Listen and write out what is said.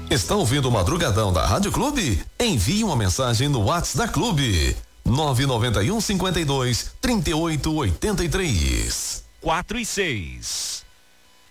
Está ouvindo o Madrugadão da Rádio Clube? Envie uma mensagem no WhatsApp da Clube. 991 52 38 83. 4 e 6.